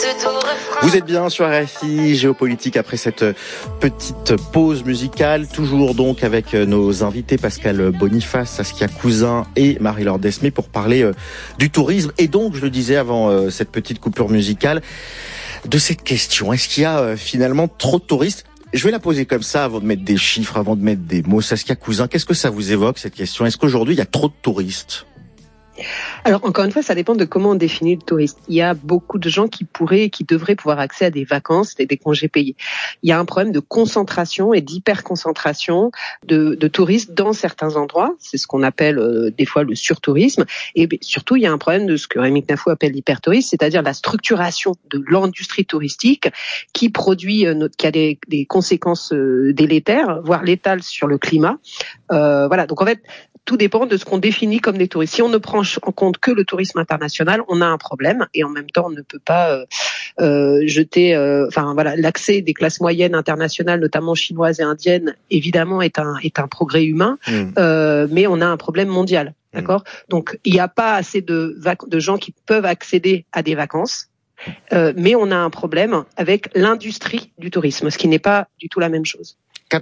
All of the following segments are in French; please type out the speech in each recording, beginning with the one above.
Vous êtes bien sur RFI Géopolitique après cette petite pause musicale, toujours donc avec nos invités Pascal Boniface, Saskia Cousin et Marie-Laure Desmé pour parler du tourisme. Et donc, je le disais avant cette petite coupure musicale, de cette question, est-ce qu'il y a finalement trop de touristes ? Je vais la poser comme ça avant de mettre des chiffres, avant de mettre des mots. Saskia Cousin, qu'est-ce que ça vous évoque cette question ? Est-ce qu'aujourd'hui il y a trop de touristes ? Alors, encore une fois, ça dépend de comment on définit le touriste. Il y a beaucoup de gens qui devraient pouvoir accéder à des vacances et des congés payés. Il y a un problème de concentration et d'hyperconcentration de touristes dans certains endroits. C'est ce qu'on appelle des fois le surtourisme. Et surtout, il y a un problème de ce que Rémi Knafou appelle l'hypertourisme, c'est-à-dire la structuration de l'industrie touristique qui produit, qui a des conséquences délétères, voire létales sur le climat. Voilà. Donc, en fait, tout dépend de ce qu'on définit comme des touristes. Si on ne prend en compte que le tourisme international, on a un problème et en même temps on ne peut pas jeter. L'accès des classes moyennes internationales, notamment chinoises et indiennes, évidemment est un progrès humain, mais on a un problème mondial. D'accord. Donc il n'y a pas assez de gens qui peuvent accéder à des vacances. Mais on a un problème avec l'industrie du tourisme, ce qui n'est pas du tout la même chose.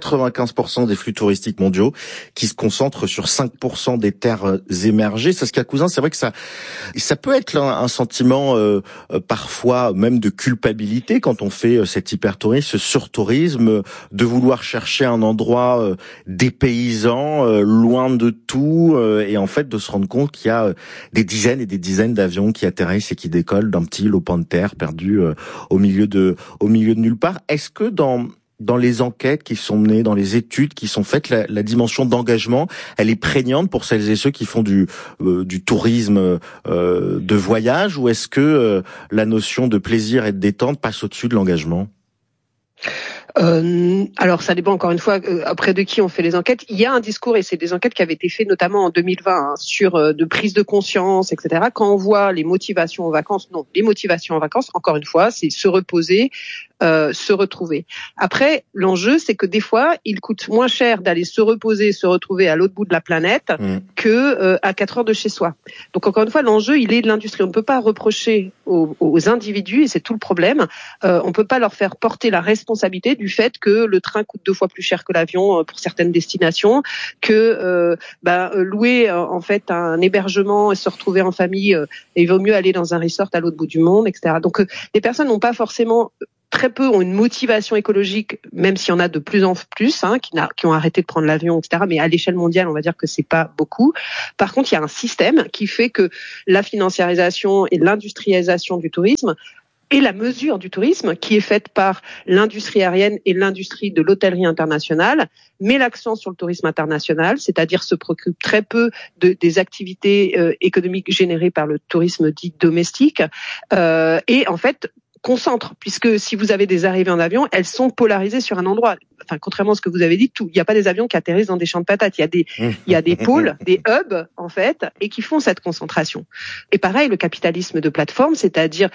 95% des flux touristiques mondiaux qui se concentrent sur 5% des terres émergées. Saskia Cousin, c'est vrai que ça peut être un sentiment parfois même de culpabilité quand on fait cet hypertourisme, ce surtourisme, de vouloir chercher un endroit dépaysant, loin de tout, et en fait de se rendre compte qu'il y a des dizaines et des dizaines d'avions qui atterrissent et qui décollent d'un petit lopin de terre perdu au milieu de nulle part. Est-ce que dans les enquêtes qui sont menées, dans les études qui sont faites, la dimension d'engagement, elle est prégnante pour celles et ceux qui font du tourisme de voyage, ou est-ce que la notion de plaisir et de détente passe au-dessus de l'engagement ? Alors ça dépend encore une fois auprès de qui on fait les enquêtes. Il y a un discours, et c'est des enquêtes qui avaient été faites notamment en 2020 sur de prise de conscience, etc. Quand on voit les motivations en vacances, les motivations en vacances, encore une fois, c'est se reposer, se retrouver. Après, l'enjeu, c'est que des fois, il coûte moins cher d'aller se reposer, se retrouver à l'autre bout de la planète que à 4 heures de chez soi. Donc encore une fois, l'enjeu, il est de l'industrie. On ne peut pas reprocher aux individus, et c'est tout le problème, on ne peut pas leur faire porter la responsabilité du fait que le train coûte 2 fois plus cher que l'avion pour certaines destinations, que louer en fait un hébergement et se retrouver en famille, et il vaut mieux aller dans un resort à l'autre bout du monde, etc. Donc les personnes n'ont pas forcément, très peu ont une motivation écologique, même s'il y en a de plus en plus qui ont arrêté de prendre l'avion, etc. Mais à l'échelle mondiale, on va dire que c'est pas beaucoup. Par contre, il y a un système qui fait que la financiarisation et l'industrialisation du tourisme et la mesure du tourisme qui est faite par l'industrie aérienne et l'industrie de l'hôtellerie internationale met l'accent sur le tourisme international, c'est-à-dire se préoccupe très peu des activités économiques générées par le tourisme dit domestique, et en fait concentre, puisque si vous avez des arrivées en avion, elles sont polarisées sur un endroit. Enfin, contrairement à ce que vous avez dit, il n'y a pas des avions qui atterrissent dans des champs de patates. Il y a des pôles, des hubs, en fait, et qui font cette concentration. Et pareil, le capitalisme de plateforme, c'est-à-dire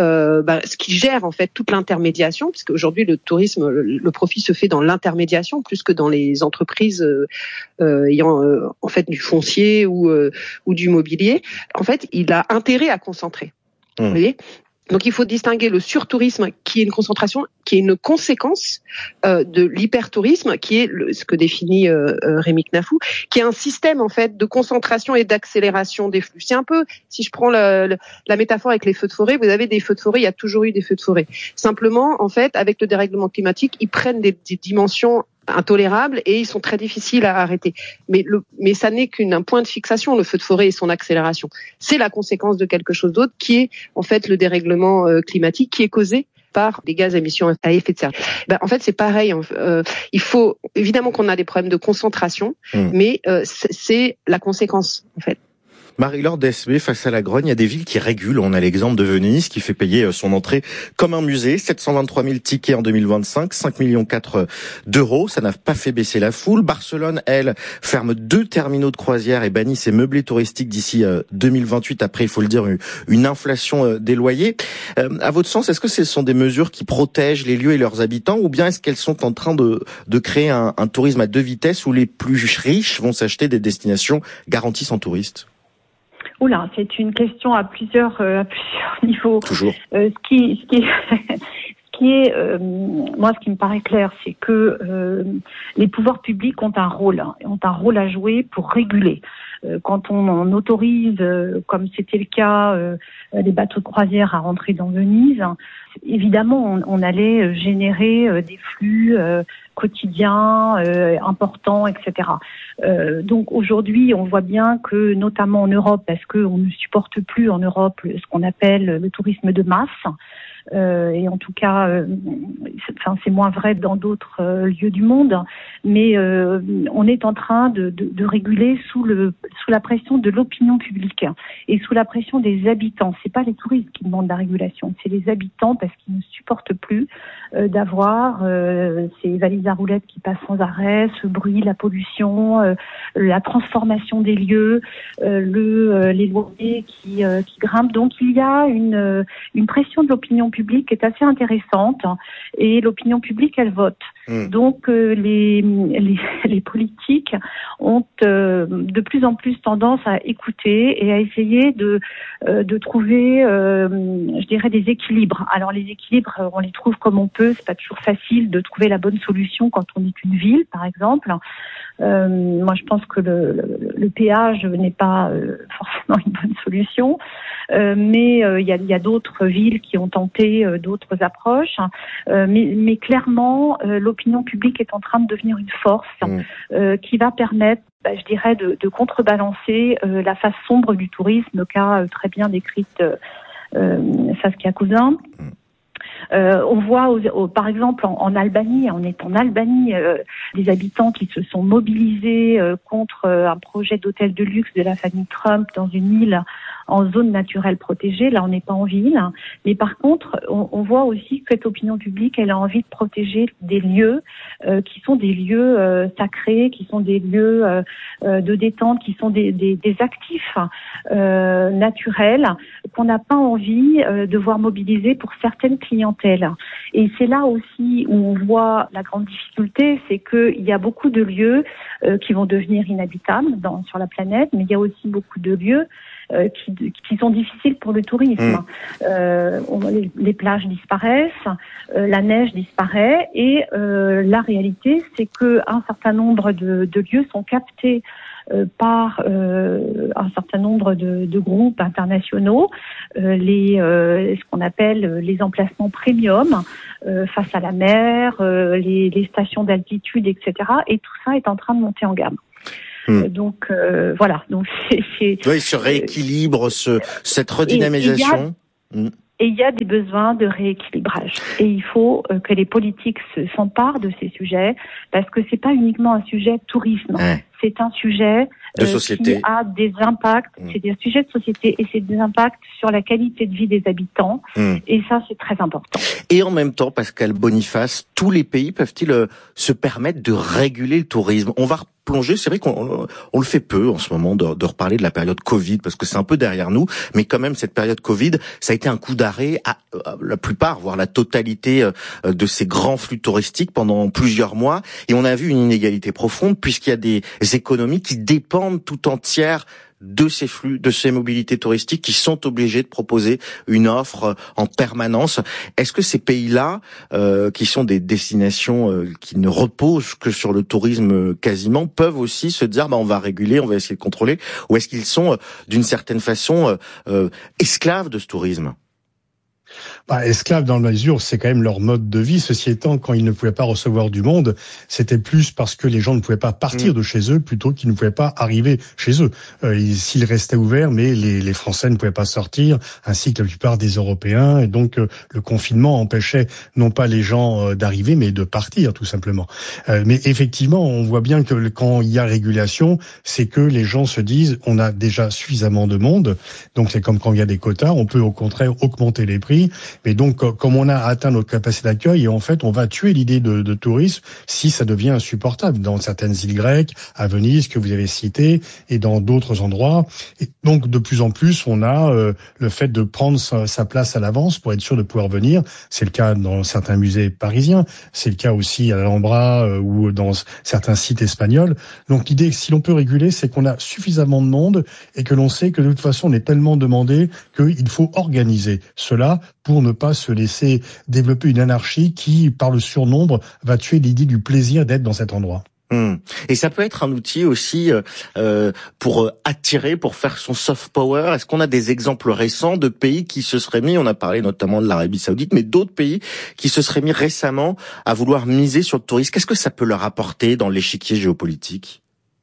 ce qui gère en fait toute l'intermédiation, puisque aujourd'hui le tourisme, le profit se fait dans l'intermédiation plus que dans les entreprises ayant en fait du foncier ou du mobilier. En fait, il a intérêt à concentrer. Vous voyez ? Donc il faut distinguer le surtourisme qui est une concentration, qui est une conséquence de l'hypertourisme, qui est ce que définit Rémi Knafou, qui est un système en fait de concentration et d'accélération des flux. C'est un peu, si je prends la métaphore avec les feux de forêt, vous avez des feux de forêt, il y a toujours eu des feux de forêt. Simplement, en fait, avec le dérèglement climatique, ils prennent des dimensions intolérables et ils sont très difficiles à arrêter. Mais ça n'est qu'un point de fixation, le feu de forêt et son accélération. C'est la conséquence de quelque chose d'autre qui est en fait le dérèglement climatique qui est causé par des gaz à émissions à effet de serre. En fait, c'est pareil. Il faut évidemment qu'on a des problèmes de concentration, mais c'est la conséquence en fait. Marie-Laure Desmé, face à la grogne, il y a des villes qui régulent. On a l'exemple de Venise qui fait payer son entrée comme un musée. 723 000 tickets en 2025, 5,4 millions d'euros. Ça n'a pas fait baisser la foule. Barcelone, elle, ferme 2 terminaux de croisière et bannit ses meublés touristiques d'ici 2028. Après, il faut le dire, une inflation des loyers. À votre sens, est-ce que ce sont des mesures qui protègent les lieux et leurs habitants, ou bien est-ce qu'elles sont en train de créer un tourisme à 2 vitesses où les plus riches vont s'acheter des destinations garanties sans touristes ? Oula, c'est une question à plusieurs niveaux. Toujours. Ce qui est, moi, ce qui me paraît clair, c'est que les pouvoirs publics ont un rôle à jouer pour réguler. Quand on autorise, comme c'était le cas, les bateaux de croisière à rentrer dans Venise, évidemment, on allait générer des flux quotidiens importants, etc. Donc aujourd'hui, on voit bien que, notamment en Europe, parce qu'on ne supporte plus en Europe ce qu'on appelle le tourisme de masse. Et en tout cas, c'est moins vrai dans d'autres lieux du monde, mais on est en train de réguler sous la pression de l'opinion publique et sous la pression des habitants. C'est pas les touristes qui demandent la régulation, c'est les habitants, parce qu'ils ne supportent plus d'avoir ces valises à roulettes qui passent sans arrêt, ce bruit, la pollution, la transformation des lieux, les loyers qui grimpent. Donc il y a une pression de l'opinion publique est assez intéressante, et l'opinion publique, elle vote. Donc les politiques ont de plus en plus tendance à écouter et à essayer de trouver, je dirais, des équilibres. Alors les équilibres, on les trouve comme on peut. C'est pas toujours facile de trouver la bonne solution quand on est une ville, par exemple. Moi, je pense que le péage n'est pas forcément une bonne solution, mais il y a d'autres villes qui ont tenté d'autres approches. Mais clairement, l'opinion publique est en train de devenir une force qui va permettre, je dirais, de contrebalancer la face sombre du tourisme, qu'a très bien décrite Saskia Cousin. On voit, par exemple, en Albanie, on est en Albanie, des habitants qui se sont mobilisés contre un projet d'hôtel de luxe de la famille Trump dans une île en zone naturelle protégée. Là, on n'est pas en ville. Mais par contre, on voit aussi que cette opinion publique, elle a envie de protéger des lieux qui sont des lieux sacrés, qui sont des lieux de détente, qui sont des actifs naturels qu'on n'a pas envie de voir mobilisés pour certaines clientèles. Et c'est là aussi où on voit la grande difficulté, c'est qu'il y a beaucoup de lieux qui vont devenir inhabitables sur la planète, mais il y a aussi beaucoup de lieux qui sont difficiles pour le tourisme. Les plages disparaissent, la neige disparaît, et la réalité, c'est que un certain nombre de lieux sont captés par un certain nombre de groupes internationaux, ce qu'on appelle les emplacements premium face à la mer, les stations d'altitude, etc. Et tout ça est en train de monter en gamme. Donc voilà. Donc oui, ce rééquilibre, cette redynamisation. Et il y a des besoins de rééquilibrage. Et il faut que les politiques s'emparent de ces sujets, parce que c'est pas uniquement un sujet tourisme. C'est un sujet de société. Qui a des impacts. C'est des sujets de société, et c'est des impacts sur la qualité de vie des habitants. Et ça, c'est très important. Et en même temps, Pascale Boniface, tous les pays peuvent-ils se permettre de réguler le tourisme? On va plonger, c'est vrai qu'on le fait peu en ce moment de reparler de la période Covid, parce que c'est un peu derrière nous, mais quand même cette période Covid, ça a été un coup d'arrêt à la plupart, voire la totalité de ces grands flux touristiques pendant plusieurs mois, et on a vu une inégalité profonde, puisqu'il y a des économies qui dépendent tout entières de ces flux, de ces mobilités touristiques, qui sont obligés de proposer une offre en permanence. Est-ce que ces pays-là, qui sont des destinations qui ne reposent que sur le tourisme quasiment, peuvent aussi se dire on va réguler, on va essayer de contrôler, ou est-ce qu'ils sont d'une certaine façon esclaves de ce tourisme? Esclaves dans la mesure, c'est quand même leur mode de vie. Ceci étant, quand ils ne pouvaient pas recevoir du monde, c'était plus parce que les gens ne pouvaient pas partir de chez eux, plutôt qu'ils ne pouvaient pas arriver chez eux. S'ils restaient ouverts, mais les Français ne pouvaient pas sortir, ainsi que la plupart des Européens. Et donc, le confinement empêchait non pas les gens d'arriver, mais de partir, tout simplement. Mais effectivement, on voit bien que quand il y a régulation, c'est que les gens se disent, on a déjà suffisamment de monde. Donc, c'est comme quand il y a des quotas, on peut au contraire augmenter les prix États-Unis. Mais donc, comme on a atteint notre capacité d'accueil, et en fait, on va tuer l'idée de tourisme si ça devient insupportable dans certaines îles grecques, à Venise, que vous avez cité, et dans d'autres endroits. Et donc, de plus en plus, on a le fait de prendre sa place à l'avance pour être sûr de pouvoir venir. C'est le cas dans certains musées parisiens. C'est le cas aussi à l'Alhambra ou dans certains sites espagnols. Donc, l'idée, si l'on peut réguler, c'est qu'on a suffisamment de monde et que l'on sait que de toute façon, on est tellement demandé qu'il faut organiser cela pour ne pas se laisser développer une anarchie qui, par le surnombre, va tuer l'idée du plaisir d'être dans cet endroit. Et ça peut être un outil aussi pour attirer, pour faire son soft power. Est-ce qu'on a des exemples récents de pays qui se seraient mis, on a parlé notamment de l'Arabie Saoudite, mais d'autres pays qui se seraient mis récemment à vouloir miser sur le tourisme? Qu'est-ce que ça peut leur apporter dans l'échiquier géopolitique?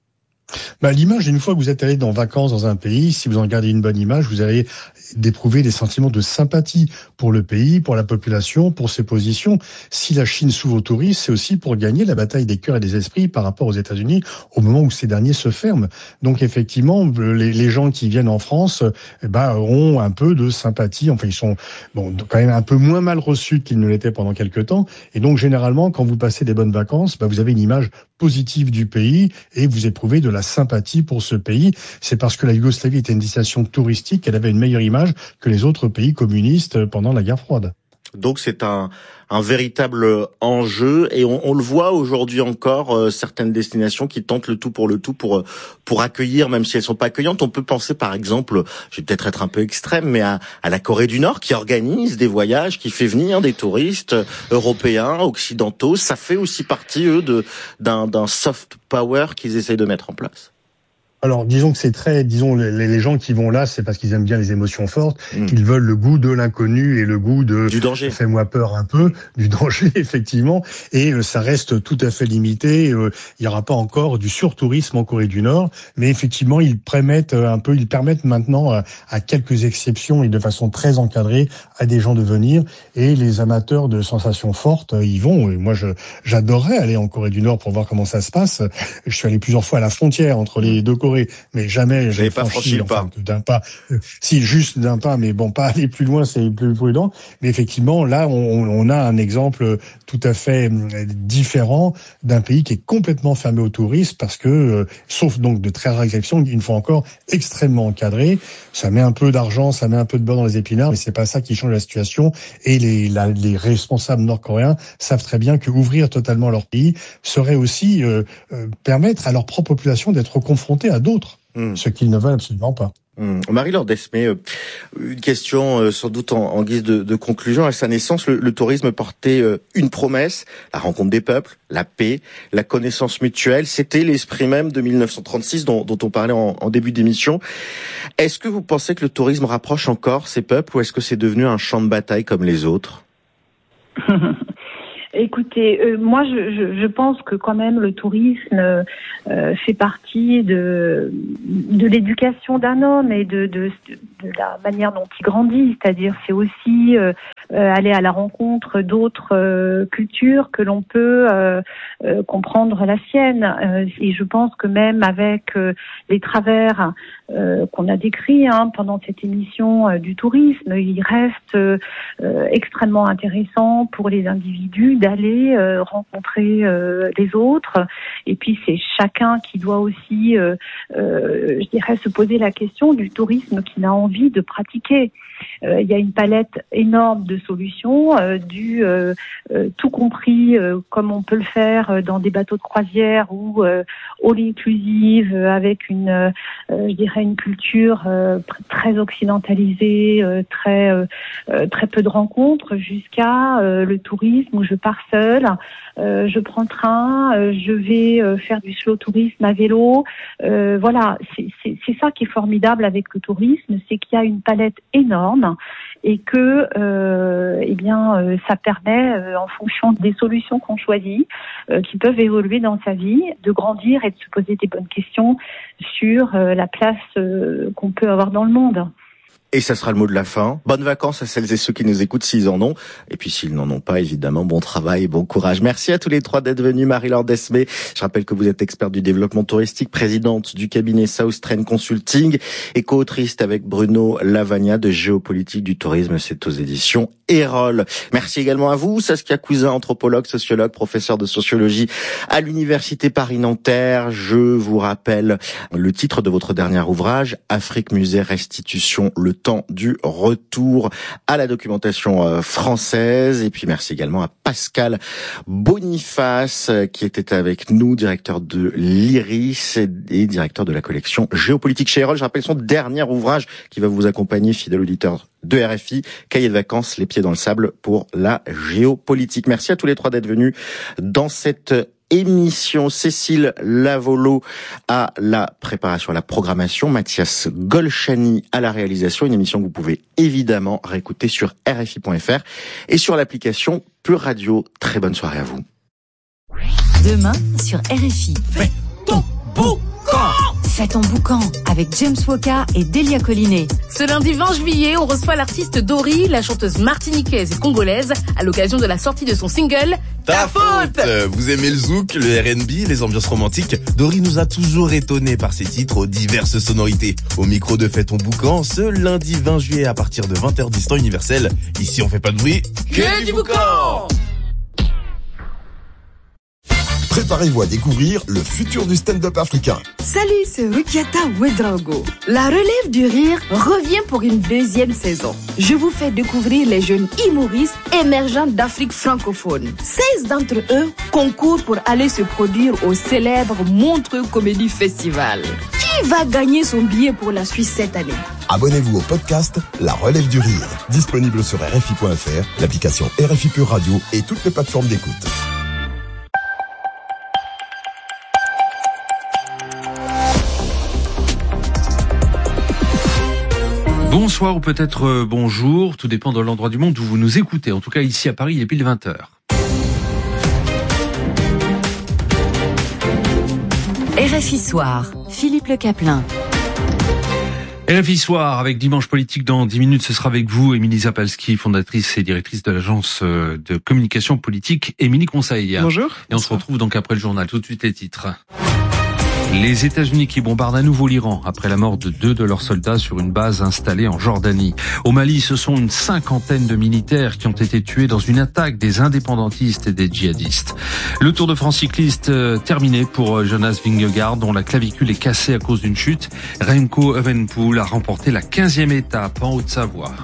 L'image, une fois que vous êtes allé en vacances dans un pays, si vous en gardez une bonne image, vous allez éprouver des sentiments de sympathie pour le pays, pour la population, pour ses positions. Si la Chine s'ouvre au tourisme, c'est aussi pour gagner la bataille des cœurs et des esprits par rapport aux États-Unis au moment où ces derniers se ferment. Donc effectivement, les gens qui viennent en France ont un peu de sympathie. Enfin, ils sont quand même un peu moins mal reçus qu'ils ne l'étaient pendant quelques temps. Et donc généralement, quand vous passez des bonnes vacances, vous avez une image positive du pays et vous éprouvez de la sympathie pour ce pays. C'est parce que la Yougoslavie était une destination touristique qu'elle avait une meilleure image que les autres pays communistes pendant la guerre froide. Donc c'est un véritable enjeu et on le voit aujourd'hui encore, certaines destinations qui tentent le tout pour accueillir, même si elles sont pas accueillantes. On peut penser par exemple, je vais peut-être être un peu extrême, mais à la Corée du Nord qui organise des voyages, qui fait venir des touristes européens, occidentaux. Ça fait aussi partie d'un soft power qu'ils essayent de mettre en place. Alors, disons que c'est les gens qui vont là, c'est parce qu'ils aiment bien les émotions fortes, qu'ils veulent le goût de l'inconnu et le goût du danger. Fais-moi peur un peu, du danger, effectivement. Et ça reste tout à fait limité. Il n'y aura pas encore du surtourisme en Corée du Nord, mais effectivement, ils permettent maintenant, à quelques exceptions et de façon très encadrée, à des gens de venir. Et les amateurs de sensations fortes, y vont. Et moi, j'adorerais aller en Corée du Nord pour voir comment ça se passe. Je suis allé plusieurs fois à la frontière entre les deux Corées. Mais jamais j'ai franchi le pas d'un pas. Si, juste d'un pas, mais pas aller plus loin, c'est plus prudent. Mais effectivement, là, on a un exemple tout à fait différent d'un pays qui est complètement fermé au tourisme parce que, sauf donc de très rares exceptions, une fois encore, extrêmement encadré. Ça met un peu d'argent, ça met un peu de beurre dans les épinards, mais c'est pas ça qui change la situation. Et les responsables nord-coréens savent très bien que ouvrir totalement leur pays serait aussi permettre à leur propre population d'être confrontée à d'autres, ce qu'ils ne veulent absolument pas. Marie-Laure Desmet, une question sans doute en guise de conclusion. À sa naissance, le tourisme portait une promesse, la rencontre des peuples, la paix, la connaissance mutuelle. C'était l'esprit même de 1936 dont on parlait en début d'émission. Est-ce que vous pensez que le tourisme rapproche encore ces peuples ou est-ce que c'est devenu un champ de bataille comme les autres? Écoutez, moi je pense que quand même le tourisme fait partie de l'éducation d'un homme et de la manière dont il grandit, c'est-à-dire c'est aussi aller à la rencontre d'autres cultures que l'on peut comprendre la sienne. Et je pense que même avec les travers qu'on a décrits pendant cette émission du tourisme, il reste extrêmement intéressant pour les individus d'aller rencontrer les autres. Et puis c'est chacun qui doit aussi, je dirais, se poser la question du tourisme qu'il a envie de pratiquer. Il y a une palette énorme de solutions, tout compris comme on peut le faire dans des bateaux de croisière ou all inclusive avec je dirais une culture très occidentalisée, très peu de rencontres, jusqu'à le tourisme où je pars seule, je prends le train, je vais faire du slow tourisme à vélo. Voilà, c'est ça qui est formidable avec le tourisme, c'est qu'il y a une palette énorme et que ça permet, en fonction des solutions qu'on choisit, qui peuvent évoluer dans sa vie, de grandir et de se poser des bonnes questions sur la place qu'on peut avoir dans le monde. Et ça sera le mot de la fin. Bonnes vacances à celles et ceux qui nous écoutent s'ils en ont. Et puis s'ils n'en ont pas, évidemment, bon travail, bon courage. Merci à tous les trois d'être venus. Marie-Laure Desmé, je rappelle que vous êtes experte du développement touristique, présidente du cabinet South Trend Consulting et co-autrice avec Bruno Lavagna de Géopolitique du tourisme. C'est aux éditions Erol. Merci également à vous, Saskia Cousin, anthropologue, sociologue, professeur de sociologie à l'Université Paris-Nanterre. Je vous rappelle le titre de votre dernier ouvrage, Afrique, musée, restitution, le temps du retour à la documentation française. Et puis merci également à Pascal Boniface qui était avec nous, directeur de l'IRIS et directeur de la collection Géopolitique chez Erol. Je rappelle son dernier ouvrage qui va vous accompagner, fidèle auditeur de RFI, Cahier de vacances, les pieds dans le sable pour la géopolitique. Merci à tous les trois d'être venus dans cette émission. Cécile Lavolo à la préparation, à la programmation, Mathias Golchani à la réalisation, une émission que vous pouvez évidemment réécouter sur RFI.fr et sur l'application Pure Radio. Très bonne soirée à vous. Demain sur RFI. Fais ton boucan! Fais ton boucan avec James Woka et Delia Collinet. Ce lundi 20 juillet, on reçoit l'artiste Dori, la chanteuse martiniquaise et congolaise, à l'occasion de la sortie de son single Ta faute. Vous aimez le zouk, le R&B, les ambiances romantiques? Dori nous a toujours étonnés par ses titres aux diverses sonorités. Au micro de Fais ton boucan, ce lundi 20 juillet à partir de 20h10 temps universel. Ici on fait pas de bruit, que du boucan. Préparez-vous à découvrir le futur du stand-up africain. Salut, c'est Rukiata Ouedraogo. La relève du rire revient pour une deuxième saison. Je vous fais découvrir les jeunes humoristes émergents d'Afrique francophone. 16 d'entre eux concourent pour aller se produire au célèbre Montreux Comedy Festival. Qui va gagner son billet pour la Suisse cette année? Abonnez-vous au podcast La relève du rire, disponible sur RFI.fr, l'application RFI Pure Radio et toutes les plateformes d'écoute. Bonsoir ou peut-être bonjour, tout dépend de l'endroit du monde où vous nous écoutez. En tout cas, ici à Paris, il est pile 20h. RFI Soir, Philippe Le Caplin. RFI Soir, avec Dimanche Politique dans 10 minutes, ce sera avec vous, Émilie Zapalski, fondatrice et directrice de l'agence de communication politique Émilie Conseil. Bonjour. Et on se retrouve donc après le journal. Tout de suite les titres. Les États-Unis qui bombardent à nouveau l'Iran après la mort de 2 de leurs soldats sur une base installée en Jordanie. Au Mali, ce sont une 50aine de militaires qui ont été tués dans une attaque des indépendantistes et des djihadistes. Le Tour de France cycliste terminé pour Jonas Vingegaard, dont la clavicule est cassée à cause d'une chute. Remco Evenepoel a remporté la 15e étape en Haute-Savoie.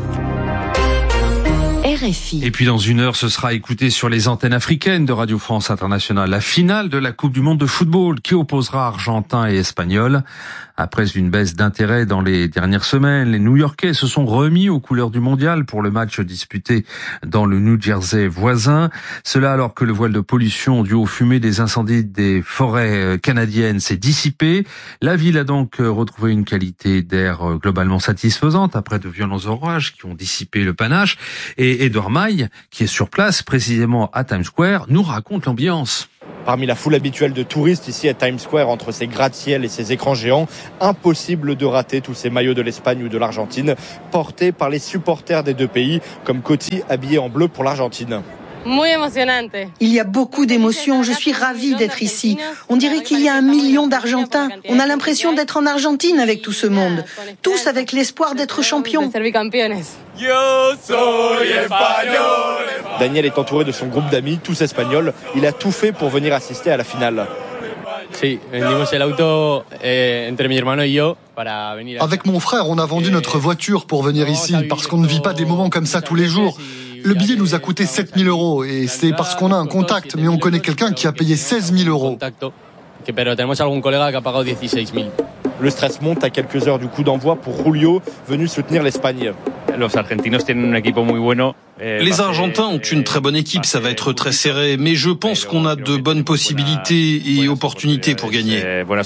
RFI. Et puis dans une heure, ce sera écouté sur les antennes africaines de Radio France Internationale la finale de la Coupe du Monde de football qui opposera Argentins et Espagnols. Après une baisse d'intérêt dans les dernières semaines, les New-Yorkais se sont remis aux couleurs du mondial pour le match disputé dans le New Jersey voisin. Cela alors que le voile de pollution dû aux fumées des incendies des forêts canadiennes s'est dissipé. La ville a donc retrouvé une qualité d'air globalement satisfaisante après de violents orages qui ont dissipé le panache. Et Edouard Maille, qui est sur place précisément à Times Square, nous raconte l'ambiance. Parmi la foule habituelle de touristes ici à Times Square, entre ces gratte-ciel et ces écrans géants, impossible de rater tous ces maillots de l'Espagne ou de l'Argentine, portés par les supporters des deux pays, comme Coty habillé en bleu pour l'Argentine. Il y a beaucoup d'émotions, je suis ravie d'être ici. On dirait qu'il y a 1 million d'Argentins. On a l'impression d'être en Argentine avec tout ce monde. Tous avec l'espoir d'être champions. Daniel est entouré de son groupe d'amis, tous espagnols. Il a tout fait pour venir assister à la finale. Avec mon frère, on a vendu notre voiture pour venir ici, parce qu'on ne vit pas des moments comme ça tous les jours. Le billet nous a coûté 7 000 €, et c'est parce qu'on a un contact, mais on connaît quelqu'un qui a payé 16 000 €. Le stress monte à quelques heures du coup d'envoi pour Julio, venu soutenir l'Espagne. Les Argentins ont une très bonne équipe, ça va être très serré, mais je pense qu'on a de bonnes possibilités et opportunités pour gagner.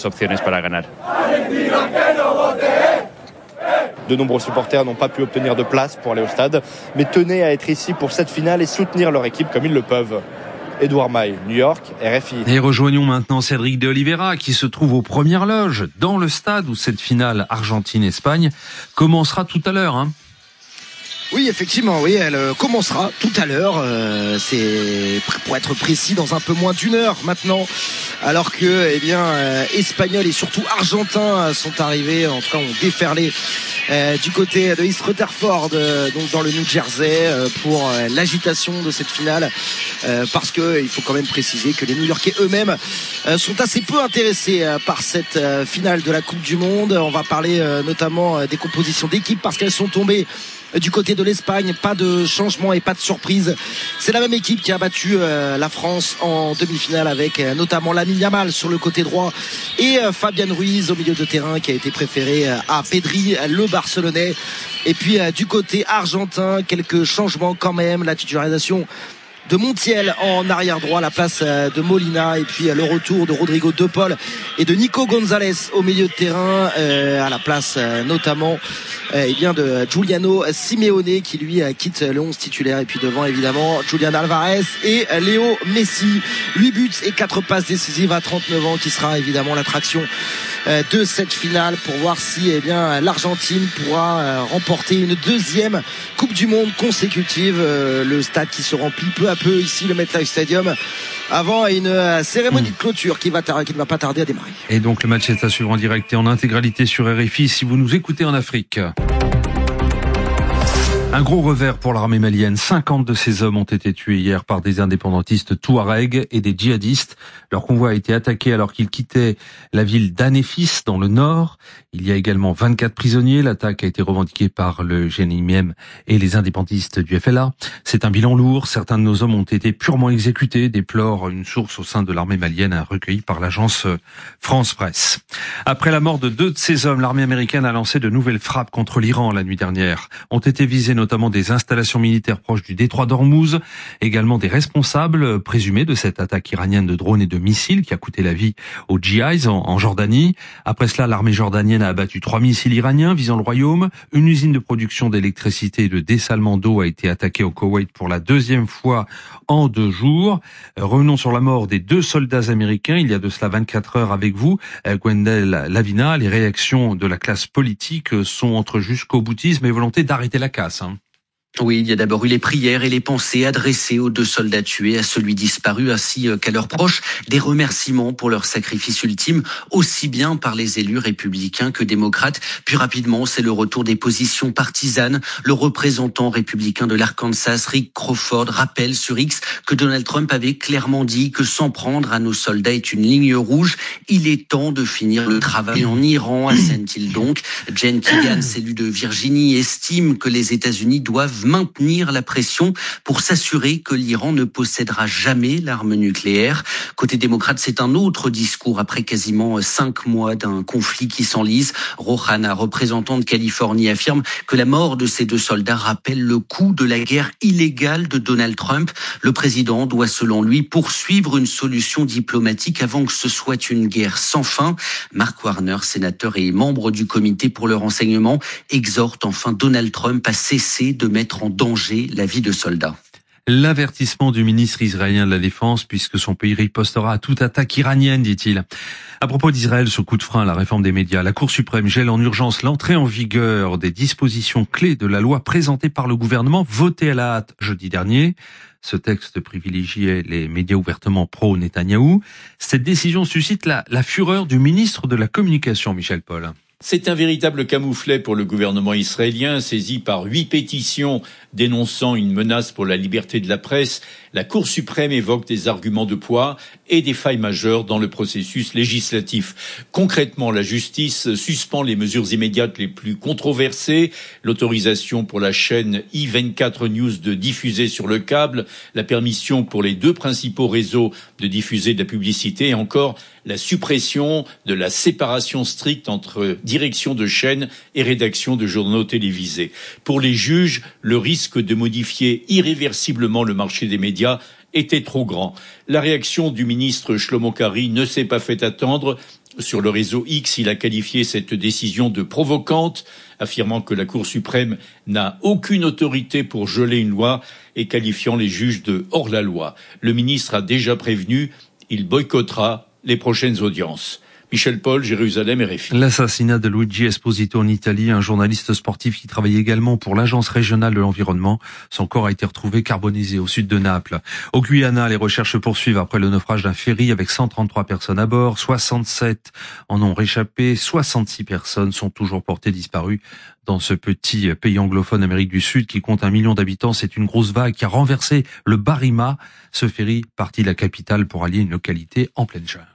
De nombreux supporters n'ont pas pu obtenir de place pour aller au stade, mais tenaient à être ici pour cette finale et soutenir leur équipe comme ils le peuvent. Edouard Maille, New York, RFI. Et rejoignons maintenant Cédric de Oliveira qui se trouve aux premières loges dans le stade où cette finale Argentine-Espagne commencera tout à l'heure. Oui, effectivement, oui, elle commencera tout à l'heure. C'est pour être précis dans un peu moins d'une heure maintenant, alors que Espagnols et surtout Argentins sont arrivés, en tout cas ont déferlé du côté de East Rutherford, donc dans le New Jersey, pour l'agitation de cette finale, parce que il faut quand même préciser que les New-Yorkais eux-mêmes sont assez peu intéressés par cette finale de la Coupe du Monde. On va parler notamment des compositions d'équipe parce qu'elles sont tombées du côté de l'Espagne. Pas de changement et pas de surprise. C'est la même équipe qui a battu la France en demi-finale, avec notamment Lamine Yamal sur le côté droit et Fabian Ruiz au milieu de terrain, qui a été préféré à Pedri, le Barcelonais. Et puis du côté argentin, quelques changements quand même. La titularisation de Montiel en arrière droit à la place de Molina, et puis le retour de Rodrigo De Paul et de Nico Gonzalez au milieu de terrain, à la place notamment de Giuliano Simeone, qui lui quitte le 11 titulaire. Et puis devant évidemment Julian Alvarez et Léo Messi. 8 buts et 4 passes décisives à 39 ans, qui sera évidemment l'attraction de cette finale, pour voir si l'Argentine pourra remporter une deuxième Coupe du Monde consécutive. Le stade qui se remplit peu à peu ici, le MetLife Stadium, avant une cérémonie de clôture qui ne va pas tarder à démarrer. Et donc le match est à suivre en direct et en intégralité sur RFI si vous nous écoutez en Afrique. Un gros revers pour l'armée malienne. 50 de ces hommes ont été tués hier par des indépendantistes touaregs et des djihadistes. Leur convoi a été attaqué alors qu'ils quittaient la ville d'Anéfis dans le nord. Il y a également 24 prisonniers. L'attaque a été revendiquée par le GNIM et les indépendantistes du FLA. C'est un bilan lourd. Certains de nos hommes ont été purement exécutés, déplore une source au sein de l'armée malienne recueillie par l'agence France Presse. Après la mort de 2 de ces hommes, l'armée américaine a lancé de nouvelles frappes contre l'Iran la nuit dernière. Ont été visés notamment des installations militaires proches du détroit d'Ormuz, également des responsables présumés de cette attaque iranienne de drones et de missiles qui a coûté la vie aux djihadistes en Jordanie. Après cela, l'armée jordanienne a abattu 3 missiles iraniens visant le royaume. Une usine de production d'électricité et de dessalement d'eau a été attaquée au Koweït pour la 2e fois en 2 jours. Revenons sur la mort des 2 soldats américains il y a de cela 24 heures avec vous, Gwendal Lavina. Les réactions de la classe politique sont entre jusqu'au boutisme et volonté d'arrêter la casse. Oui, il y a d'abord eu les prières et les pensées adressées aux 2 soldats tués, à celui disparu ainsi qu'à leurs proches. Des remerciements pour leur sacrifice ultime, aussi bien par les élus républicains que démocrates. Puis rapidement, c'est le retour des positions partisanes. Le représentant républicain de l'Arkansas, Rick Crawford, rappelle sur X que Donald Trump avait clairement dit que s'en prendre à nos soldats est une ligne rouge. Il est temps de finir le travail en Iran, assène-t-il donc. Jen Keegan, élu de Virginie, estime que les États-Unis doivent maintenir la pression pour s'assurer que l'Iran ne possédera jamais l'arme nucléaire. Côté démocrate, c'est un autre discours après quasiment 5 mois d'un conflit qui s'enlise. Rohana, représentant de Californie, affirme que la mort de ces 2 soldats rappelle le coût de la guerre illégale de Donald Trump. Le président doit, selon lui, poursuivre une solution diplomatique avant que ce soit une guerre sans fin. Mark Warner, sénateur et membre du comité pour le renseignement, exhorte enfin Donald Trump à cesser de mettre en danger la vie de soldats. L'avertissement du ministre israélien de la Défense, puisque son pays ripostera à toute attaque iranienne, dit-il. À propos d'Israël, ce coup de frein à la réforme des médias, la Cour suprême gèle en urgence l'entrée en vigueur des dispositions clés de la loi présentée par le gouvernement, votée à la hâte jeudi dernier. Ce texte privilégiait les médias ouvertement pro-Netanyahou. Cette décision suscite la fureur du ministre de la Communication, Michel Paul. C'est un véritable camouflet pour le gouvernement israélien, saisi par 8 pétitions dénonçant une menace pour la liberté de la presse. La Cour suprême évoque des arguments de poids et des failles majeures dans le processus législatif. Concrètement, la justice suspend les mesures immédiates les plus controversées, l'autorisation pour la chaîne i24 News de diffuser sur le câble, la permission pour les 2 principaux réseaux de diffuser de la publicité et encore la suppression de la séparation stricte entre direction de chaîne et rédaction de journaux télévisés. Pour les juges, le risque de modifier irréversiblement le marché des médias était trop grand. La réaction du ministre Shlomo Kari ne s'est pas fait attendre. Sur le réseau X, il a qualifié cette décision de provocante, affirmant que la Cour suprême n'a aucune autorité pour geler une loi et qualifiant les juges de hors-la-loi. Le ministre a déjà prévenu, il boycottera les prochaines audiences. Michel Paul, Jérusalem, RFI. L'assassinat de Luigi Esposito en Italie, un journaliste sportif qui travaillait également pour l'Agence régionale de l'environnement. Son corps a été retrouvé carbonisé au sud de Naples. Au Guyana, les recherches poursuivent après le naufrage d'un ferry avec 133 personnes à bord. 67 en ont réchappé. 66 personnes sont toujours portées disparues. Dans ce petit pays anglophone d'Amérique du Sud qui compte 1 million d'habitants, c'est une grosse vague qui a renversé le Barima. Ce ferry parti de la capitale pour allier une localité en pleine jungle.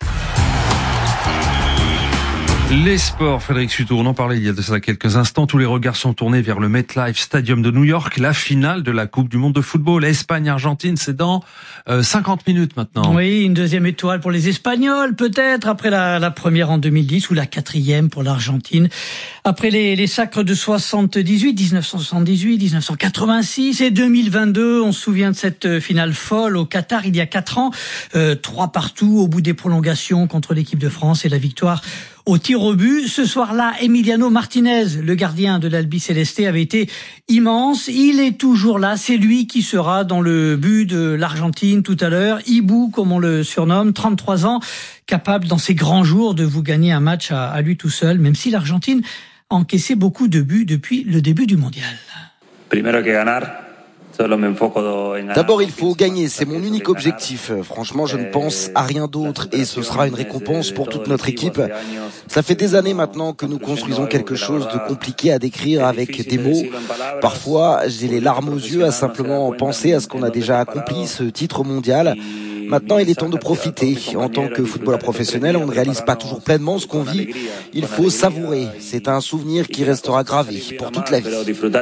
Les sports, Frédéric Suto, on en parlait il y a de ça quelques instants. Tous les regards sont tournés vers le MetLife Stadium de New York, la finale de la Coupe du Monde de football. Espagne-Argentine, c'est dans 50 minutes maintenant. Oui, une deuxième étoile pour les Espagnols, peut-être, après la première en 2010 ou la quatrième pour l'Argentine. Après les sacres de 1978, 1986 et 2022, on se souvient de cette finale folle au Qatar il y a 4 ans. 3-3 au bout des prolongations contre l'équipe de France et la victoire au tir au but. Ce soir-là, Emiliano Martinez, le gardien de l'Albi Céleste, avait été immense. Il est toujours là. C'est lui qui sera dans le but de l'Argentine tout à l'heure. Hibou, comme on le surnomme, 33 ans, capable dans ses grands jours de vous gagner un match à lui tout seul, même si l'Argentine a encaissé beaucoup de buts depuis le début du mondial. D'abord, il faut gagner, c'est mon unique objectif. Franchement, je ne pense à rien d'autre et ce sera une récompense pour toute notre équipe. Ça fait des années maintenant que nous construisons quelque chose de compliqué à décrire avec des mots. Parfois, j'ai les larmes aux yeux à simplement penser à ce qu'on a déjà accompli, ce titre mondial. Maintenant, il est temps de profiter. En tant que footballeur professionnel, on ne réalise pas toujours pleinement ce qu'on vit. Il faut savourer. C'est un souvenir qui restera gravé pour toute la vie.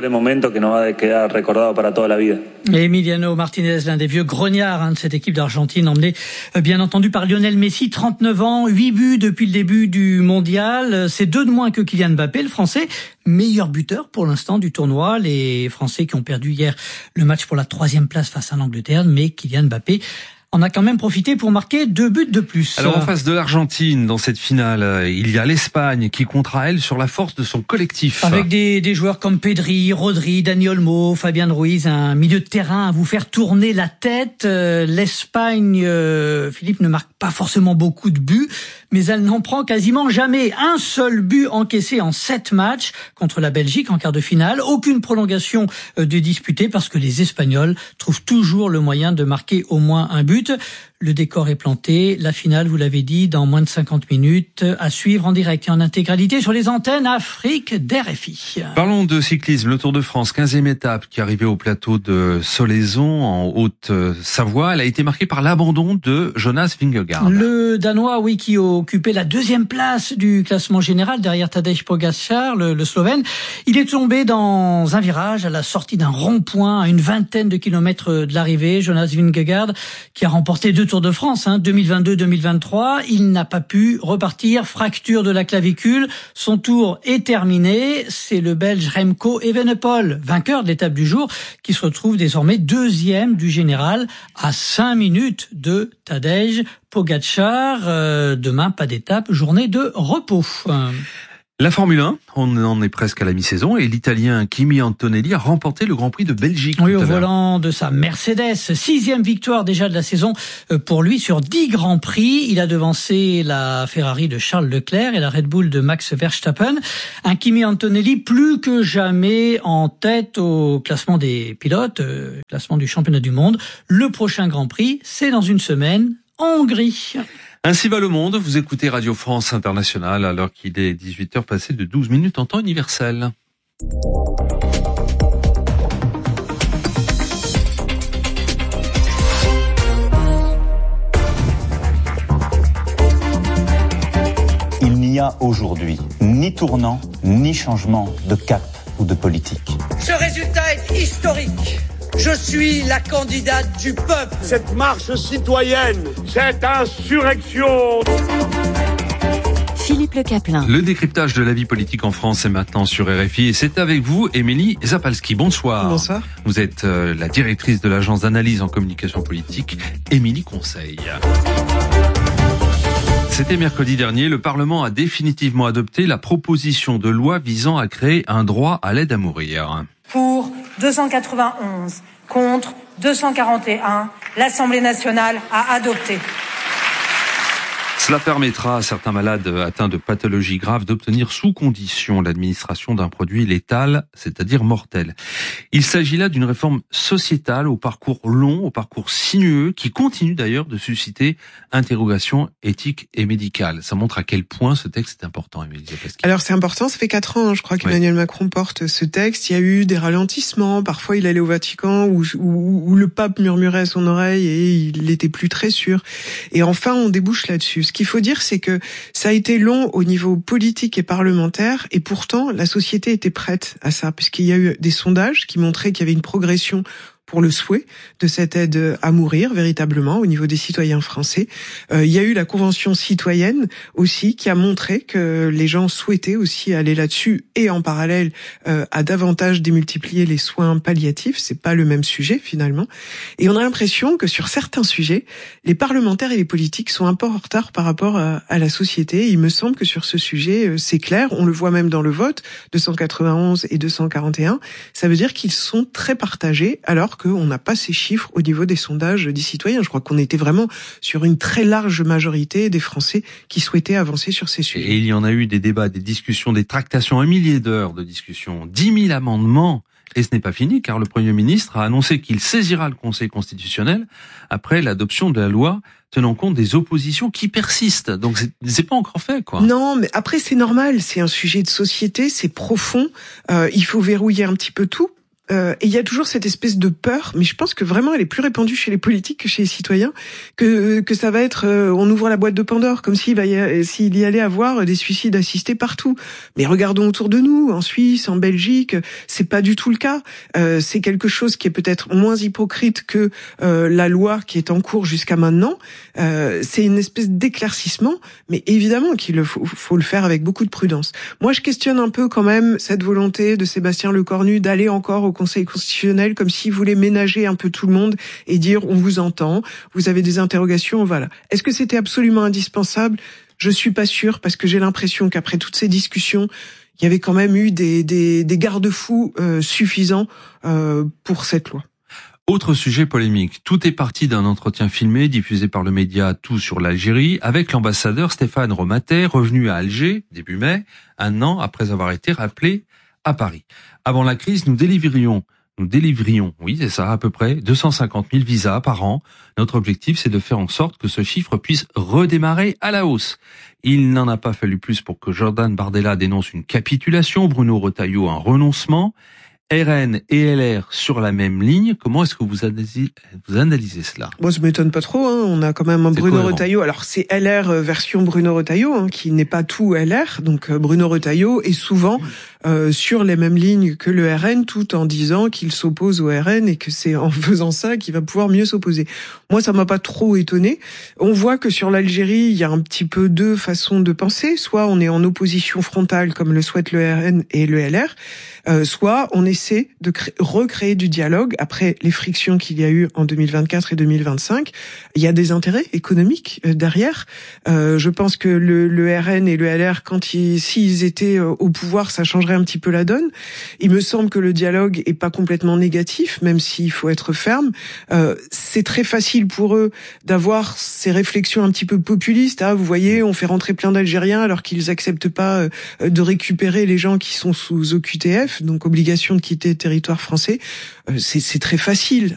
Et Emiliano Martinez, l'un des vieux grognards de cette équipe d'Argentine, emmené bien entendu par Lionel Messi, 39 ans, 8 buts depuis le début du mondial. C'est 2 de moins que Kylian Mbappé, le Français, meilleur buteur pour l'instant du tournoi. Les Français qui ont perdu hier le match pour la 3e place face à l'Angleterre, mais Kylian Mbappé on a quand même profité pour marquer 2 buts de plus. Alors en face de l'Argentine, dans cette finale, il y a l'Espagne qui comptera, elle, sur la force de son collectif. Avec des joueurs comme Pedri, Rodri, Dani Olmo, Fabian Ruiz, un milieu de terrain à vous faire tourner la tête. L'Espagne, Philippe, ne marque pas forcément beaucoup de buts, mais elle n'en prend quasiment jamais. Un seul but encaissé en 7 matchs contre la Belgique en quart de finale. Aucune prolongation de disputée parce que les Espagnols trouvent toujours le moyen de marquer au moins un but. Le décor est planté. La finale, vous l'avez dit, dans moins de 50 minutes, à suivre en direct et en intégralité sur les antennes Afrique d'RFI. Parlons de cyclisme. Le Tour de France, 15e étape qui arrivait au plateau de Solaison en Haute-Savoie. Elle a été marquée par l'abandon de Jonas Vingegaard. Le Danois, oui, qui occupait la 2e place du classement général derrière Tadej Pogačar, le Slovène. Il est tombé dans un virage à la sortie d'un rond-point à une vingtaine de kilomètres de l'arrivée. Jonas Vingegaard qui a remporté 2 Tours de France, 2022-2023. Il n'a pas pu repartir, fracture de la clavicule. Son tour est terminé. C'est le Belge Remco Evenepoel, vainqueur de l'étape du jour, qui se retrouve désormais 2e du général à 5 minutes de Tadej Pogačar. Demain, pas d'étape, journée de repos. La Formule 1, on en est presque à la mi-saison et l'Italien Kimi Antonelli a remporté le Grand Prix de Belgique. Oui, au volant de sa Mercedes. 6e victoire déjà de la saison pour lui sur 10 Grands Prix. Il a devancé la Ferrari de Charles Leclerc et la Red Bull de Max Verstappen. Un Kimi Antonelli plus que jamais en tête au classement des pilotes, classement du championnat du monde. Le prochain Grand Prix, c'est dans une semaine en Hongrie. Ainsi va le monde, vous écoutez Radio France Internationale alors qu'il est 18h passé de 12 minutes en temps universel. Il n'y a aujourd'hui ni tournant, ni changement de cap ou de politique. Ce résultat est historique. Je suis la candidate du peuple. Cette marche citoyenne, cette insurrection. Philippe Le Caplin. Le décryptage de la vie politique en France est maintenant sur RFI et c'est avec vous, Émilie Zapalski. Bonsoir. Bonsoir. Vous êtes la directrice de l'agence d'analyse en communication politique, Émilie Conseil. C'était mercredi dernier, le Parlement a définitivement adopté la proposition de loi visant à créer un droit à l'aide à mourir. Pour 291, contre 241, l'Assemblée nationale a adopté. Cela permettra à certains malades atteints de pathologies graves d'obtenir sous condition l'administration d'un produit létal, c'est-à-dire mortel. Il s'agit là d'une réforme sociétale au parcours long, au parcours sinueux, qui continue d'ailleurs de susciter interrogations éthiques et médicales. Ça montre à quel point ce texte est important, Émilie Zapesky. Alors c'est important, ça fait 4 ans, je crois qu'Emmanuel Macron porte ce texte. Il y a eu des ralentissements, parfois il allait au Vatican où le pape murmurait à son oreille et il n'était plus très sûr. Et enfin on débouche là-dessus. Ce qu'il faut dire, c'est que ça a été long au niveau politique et parlementaire, et pourtant la société était prête à ça, puisqu'il y a eu des sondages qui montraient qu'il y avait une progression pour le souhait de cette aide à mourir véritablement au niveau des citoyens français. Il y a eu la Convention citoyenne aussi qui a montré que les gens souhaitaient aussi aller là-dessus et en parallèle à davantage démultiplier les soins palliatifs. C'est pas le même sujet finalement. Et on a l'impression que sur certains sujets, les parlementaires et les politiques sont un peu en retard par rapport à la société. Il me semble que sur ce sujet, c'est clair. On le voit même dans le vote 291 et 241. Ça veut dire qu'ils sont très partagés alors qu'on n'a pas ces chiffres au niveau des sondages des citoyens. Je crois qu'on était vraiment sur une très large majorité des Français qui souhaitaient avancer sur ces sujets. Et il y en a eu des débats, des discussions, des tractations, 1 millier d'heures de discussions, 10 000 amendements. Et ce n'est pas fini, car le Premier ministre a annoncé qu'il saisira le Conseil constitutionnel après l'adoption de la loi tenant compte des oppositions qui persistent. Donc c'est pas encore fait, quoi. Non, mais après c'est normal, c'est un sujet de société, c'est profond, il faut verrouiller un petit peu tout. Et il y a toujours cette espèce de peur, mais je pense que vraiment elle est plus répandue chez les politiques que chez les citoyens, que ça va être on ouvre la boîte de Pandore, comme s'il y allait avoir des suicides assistés partout. Mais regardons autour de nous, en Suisse, en Belgique, c'est pas du tout le cas. C'est quelque chose qui est peut-être moins hypocrite que la loi qui est en cours jusqu'à maintenant. C'est une espèce d'éclaircissement, mais évidemment qu'il faut le faire avec beaucoup de prudence. Moi, je questionne un peu quand même cette volonté de Sébastien Lecornu d'aller encore au Conseil constitutionnel comme s'il voulait ménager un peu tout le monde et dire on vous entend, vous avez des interrogations, voilà. Est-ce que c'était absolument indispensable ? Je suis pas sûre, parce que j'ai l'impression qu'après toutes ces discussions, il y avait quand même eu des garde-fous suffisants pour cette loi. Autre sujet polémique. Tout est parti d'un entretien filmé diffusé par le média Tout sur l'Algérie avec l'ambassadeur Stéphane Romatet, revenu à Alger début mai, 1 an après avoir été rappelé à Paris. Avant la crise, nous délivrions, oui c'est ça, à peu près 250 000 visas par an. Notre objectif, c'est de faire en sorte que ce chiffre puisse redémarrer à la hausse. Il n'en a pas fallu plus pour que Jordan Bardella dénonce une capitulation, Bruno Retailleau un renoncement. RN et LR sur la même ligne. Comment est-ce que vous analysez cela ? Moi, ça m'étonne pas trop. On a quand même un Bruno Retailleau. Alors, c'est LR version Bruno Retailleau, qui n'est pas tout LR. Donc, Bruno Retailleau est souvent sur les mêmes lignes que le RN, tout en disant qu'il s'oppose au RN et que c'est en faisant ça qu'il va pouvoir mieux s'opposer. Moi, ça m'a pas trop étonné. On voit que sur l'Algérie, il y a un petit peu deux façons de penser. Soit on est en opposition frontale, comme le souhaitent le RN et le LR, soit on essaie de recréer du dialogue après les frictions qu'il y a eu en 2024 et 2025. Il y a des intérêts économiques derrière. Je pense que le RN et le LR, s'ils étaient au pouvoir, ça changerait un petit peu la donne. Il me semble que le dialogue est pas complètement négatif, même s'il faut être ferme. C'est très facile pour eux d'avoir ces réflexions un petit peu populistes. Vous voyez, on fait rentrer plein d'Algériens alors qu'ils acceptent pas de récupérer les gens qui sont sous OQTF, donc obligation de quitter le territoire français. C'est très facile